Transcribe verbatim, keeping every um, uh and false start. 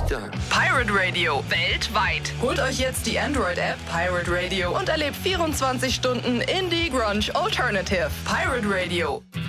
weiter. Pirate Radio, weltweit. Holt euch jetzt die Android-App Pirate Radio und erlebt vierundzwanzig Stunden Indie Grunge Alternative. Pirate Radio.